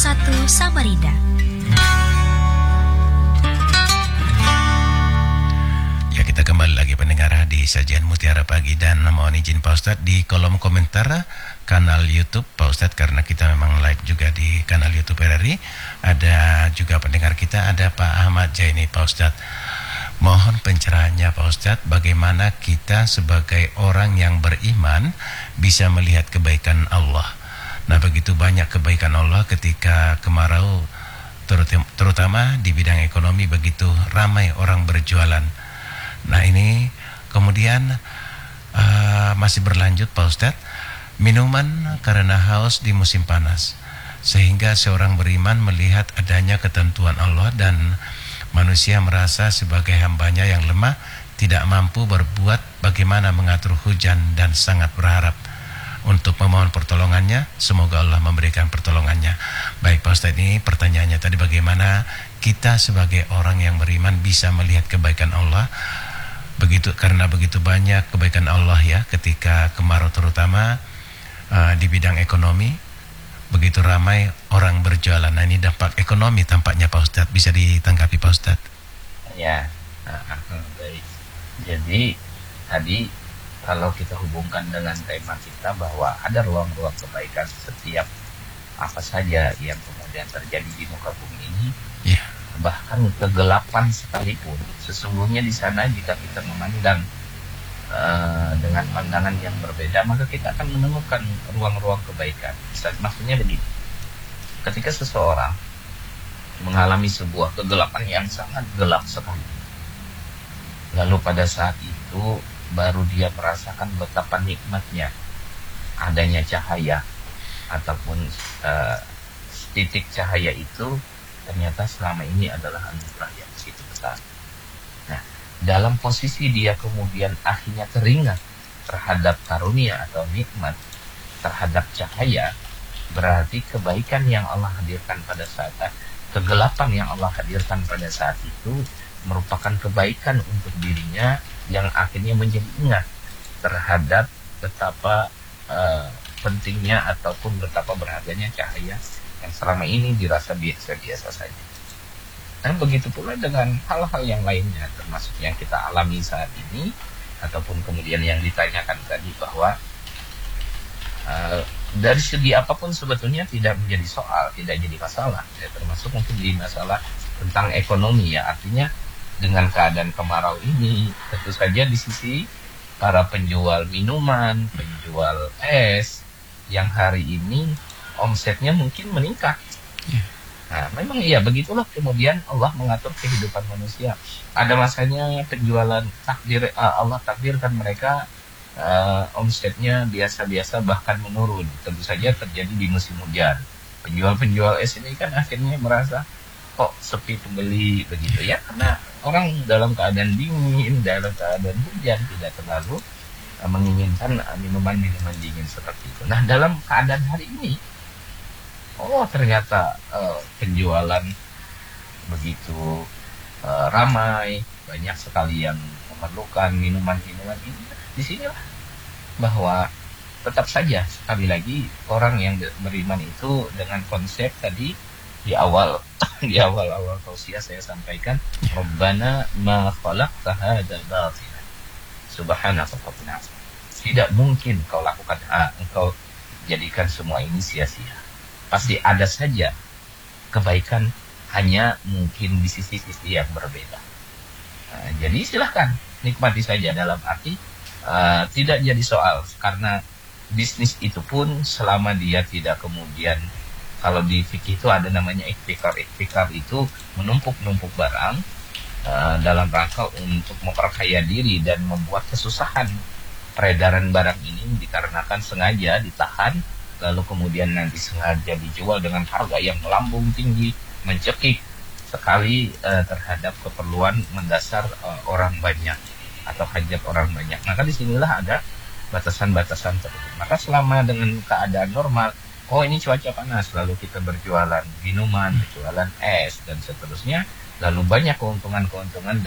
Samarinda. Ya, kita kembali lagi pendengar di sajian Mutiara Pagi, dan mohon izin Pak Ustadz di kolom komentar kanal YouTube Pak Ustadz, karena kita memang live juga di kanal YouTube RRI. Ada juga pendengar kita, ada Pak Ahmad Jaini. Pak Ustadz, mohon pencerahannya Pak Ustadz, bagaimana kita sebagai orang yang beriman bisa melihat kebaikan Allah. Nah, begitu banyak kebaikan Allah ketika kemarau, terutama di bidang ekonomi, begitu ramai orang berjualan. Nah, ini kemudian masih berlanjut Pak Ustadz, minuman karena haus di musim panas, sehingga seorang beriman melihat adanya ketentuan Allah dan manusia merasa sebagai hambanya yang lemah, tidak mampu berbuat bagaimana mengatur hujan, dan sangat berharap untuk memohon pertolongannya. Semoga Allah memberikan pertolongannya. Baik Pak Ustadz, ini pertanyaannya tadi, bagaimana kita sebagai orang yang beriman bisa melihat kebaikan Allah karena begitu banyak kebaikan Allah ya ketika kemarau, terutama di bidang ekonomi, begitu ramai orang berjualan. Nah, ini dampak ekonomi tampaknya Pak Ustadz, bisa ditanggapi Pak Ustadz? Ya, baik. Jadi tadi kalau kita hubungkan dengan tema kita bahwa ada ruang-ruang kebaikan setiap apa saja yang kemudian terjadi di muka bumi ini, yeah. Bahkan kegelapan sekalipun, sesungguhnya di sana jika kita memandang dengan pandangan yang berbeda, maka kita akan menemukan ruang-ruang kebaikan. Maksudnya begini, ketika seseorang mengalami sebuah kegelapan yang sangat gelap sekali, lalu pada saat itu baru dia merasakan betapa nikmatnya adanya cahaya, ataupun titik cahaya itu ternyata selama ini adalah anugerah yang begitu besar. Nah, dalam posisi dia kemudian akhirnya teringat terhadap karunia atau nikmat terhadap cahaya, berarti kebaikan yang Allah hadirkan pada saat kegelapan yang Allah hadirkan pada saat itu merupakan kebaikan untuk dirinya, yang akhirnya menjadi ingat terhadap betapa pentingnya ataupun betapa berharganya cahaya yang selama ini dirasa biasa-biasa saja. Dan begitu pula dengan hal-hal yang lainnya, termasuk yang kita alami saat ini, ataupun kemudian yang ditanyakan tadi bahwa dari segi apapun sebetulnya tidak menjadi soal, tidak jadi masalah, ya, termasuk mungkin di masalah tentang ekonomi ya. Artinya dengan keadaan kemarau ini, tentu saja di sisi para penjual minuman, penjual es, yang hari ini omsetnya mungkin meningkat. Nah, memang iya, begitulah kemudian Allah mengatur kehidupan manusia. Ada masanya penjualan Allah takdirkan mereka omsetnya biasa-biasa bahkan menurun. Tentu saja terjadi di musim hujan. Penjual-penjual es ini kan akhirnya merasa kok sepi pembeli begitu ya, karena orang dalam keadaan dingin, dalam keadaan hujan tidak terlalu menginginkan minuman-minuman dingin seperti itu. Nah, dalam keadaan hari ini, ternyata penjualan begitu ramai, banyak sekali yang memerlukan minuman-minuman ini. Di sinilah bahwa tetap saja sekali lagi orang yang beriman itu dengan konsep tadi di awal tausiah saya sampaikan, Rabbana ma khalaqta hadza batila subhanaka faqina. Tidak mungkin kau lakukan engkau jadikan semua ini sia-sia. Pasti ada saja kebaikan, hanya mungkin di sisi-sisi yang berbeda. Jadi silahkan nikmati saja, dalam arti tidak jadi soal, karena bisnis itu pun selama dia tidak kemudian, kalau di fikih itu ada namanya iktikar itu menumpuk-numpuk barang dalam rangka untuk memperkaya diri dan membuat kesusahan. Peredaran barang ini dikarenakan sengaja ditahan, lalu kemudian nanti sengaja dijual dengan harga yang melambung tinggi, mencekik sekali terhadap keperluan mendasar orang banyak atau hajat orang banyak. Maka disinilah ada batasan-batasan tertentu. Maka selama dengan keadaan normal, ini cuaca panas, lalu kita berjualan minuman, berjualan es dan seterusnya, lalu banyak keuntungan-keuntungan